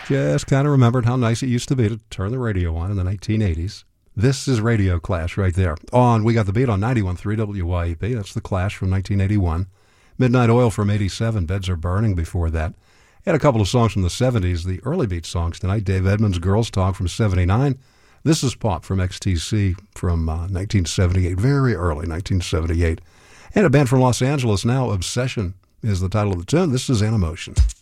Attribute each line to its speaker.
Speaker 1: Just kind of remembered how nice it used to be to turn the radio on in the 1980s. This is Radio Clash right there. We got the beat on 91.3 WYEP. That's the Clash from 1981. Midnight Oil from 87. Beds Are Burning before that. Had a couple of songs from the 70s, the early beat songs tonight. Dave Edmunds' Girls Talk from 79. This is Pop from XTC from 1978, very early 1978. And a band from Los Angeles now, Obsession is the title of the tune. This is Animotion.